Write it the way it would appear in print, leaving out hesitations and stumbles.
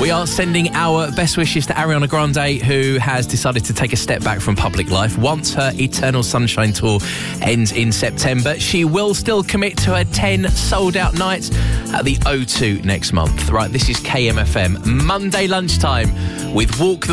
We are sending our best wishes to Ariana Grande, who has decided to take a step back from public life once her Eternal Sunshine tour ends in September. She will still commit to her 10 sold-out nights at the O2 next month. Right, this is KMFM, Monday lunchtime with Walk the